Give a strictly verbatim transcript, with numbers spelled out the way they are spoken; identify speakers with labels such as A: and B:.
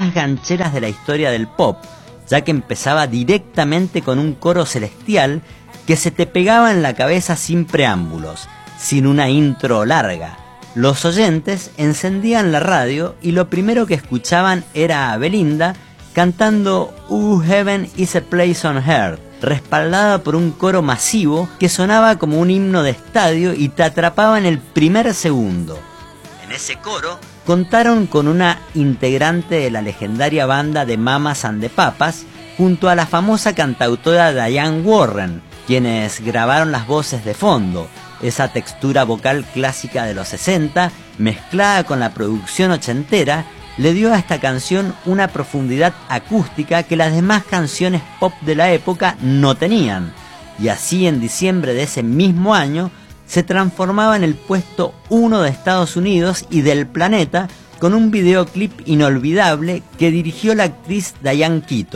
A: más gancheras de la historia del pop, ya que empezaba directamente con un coro celestial que se te pegaba en la cabeza sin preámbulos, sin una intro larga. Los oyentes encendían la radio y lo primero que escuchaban era a Belinda cantando "Oh Heaven is a Place on Earth", respaldada por un coro masivo que sonaba como un himno de estadio y te atrapaba en el primer segundo. En ese coro contaron con una integrante de la legendaria banda de Mamas and the Papas, junto a la famosa cantautora Diane Warren, quienes grabaron las voces de fondo, esa textura vocal clásica de los sesenta, mezclada con la producción ochentera, le dio a esta canción una profundidad acústica que las demás canciones pop de la época no tenían, y así en diciembre de ese mismo año se transformaba en el puesto uno de Estados Unidos y del planeta con un videoclip inolvidable que dirigió la actriz Diane Keaton.